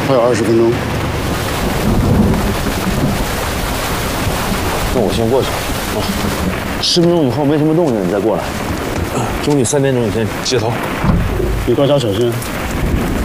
还有20分钟。 那我先过去啊，10分钟以后没什么动静，你再过来。兄弟3点钟以前接头。 你高桥小心。